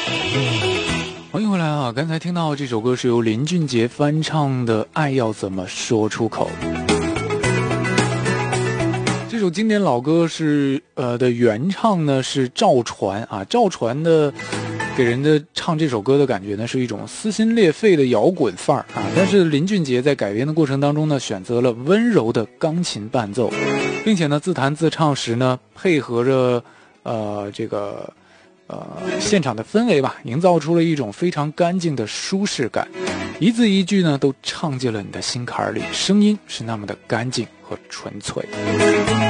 欢迎回来啊！刚才听到这首歌是由林俊杰翻唱的《爱要怎么说出口》。这首经典老歌是的原唱呢是赵传啊，赵传的给人的唱这首歌的感觉呢是一种撕心裂肺的摇滚范儿啊，但是林俊杰在改编的过程当中呢选择了温柔的钢琴伴奏，并且呢自弹自唱时呢配合着现场的氛围吧，营造出了一种非常干净的舒适感，一字一句呢都唱进了你的心坎里，声音是那么的干净和纯粹。